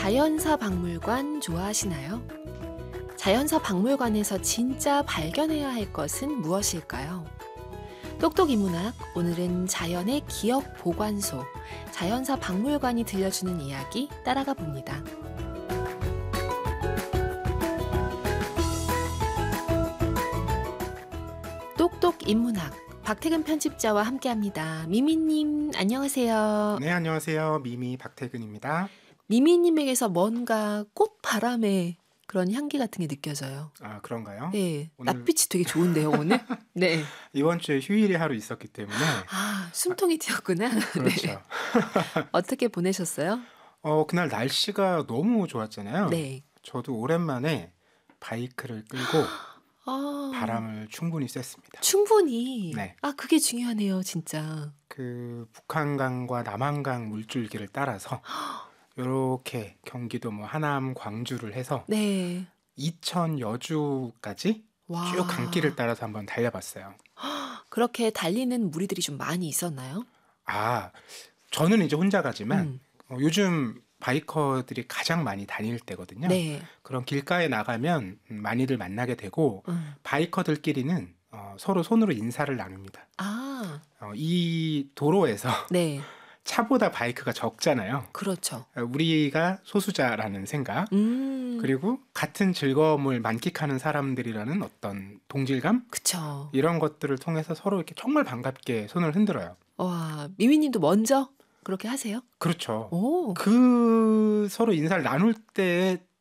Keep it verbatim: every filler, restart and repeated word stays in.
자연사 박물관 좋아하시나요? 자연사 박물관에서 진짜 발견해야 할 것은 무엇일까요? 똑똑인문학, 오늘은 자연의 기억 보관소, 자연사 박물관이 들려주는 이야기 따라가 봅니다. 똑똑인문학, 박태근 편집자와 함께합니다. 미미님, 안녕하세요. 네, 안녕하세요. 미미 박태근입니다. 미미님에게서 뭔가 꽃바람의 그런 향기 같은 게 느껴져요. 아, 그런가요? 네, 오늘 낯빛이 되게 좋은데요, 오늘? 네. 이번 주에 휴일이 하루 있었기 때문에 아, 숨통이 튀었구나. 그렇죠. 네. 어떻게 보내셨어요? 어, 그날 날씨가 너무 좋았잖아요. 네. 저도 오랜만에 바이크를 끌고 아, 바람을 충분히 쐈습니다. 충분히. 네. 아, 그게 중요하네요, 진짜. 그 북한강과 남한강 물줄기를 따라서 이렇게 경기도 뭐 하남, 광주를 해서 네. 이천, 여주까지 와. 쭉 강길을 따라서 한번 달려봤어요. 그렇게 달리는 무리들이 좀 많이 있었나요? 아, 저는 이제 혼자 가지만 음. 어, 요즘 바이커들이 가장 많이 다닐 때거든요. 네. 그런 길가에 나가면 음, 많이들 만나게 되고 음. 바이커들끼리는 어, 서로 손으로 인사를 나눕니다. 아, 어, 이 도로에서 네. 차보다 바이크가 적잖아요. 그렇죠. 어, 우리가 소수자라는 생각, 음. 그리고 같은 즐거움을 만끽하는 사람들이라는 어떤 동질감, 그쵸. 이런 것들을 통해서 서로 이렇게 정말 반갑게 손을 흔들어요. 와, 미미님도 먼저 그렇게 하세요? 그렇죠. 오. 그 서로 인사를 나눌 때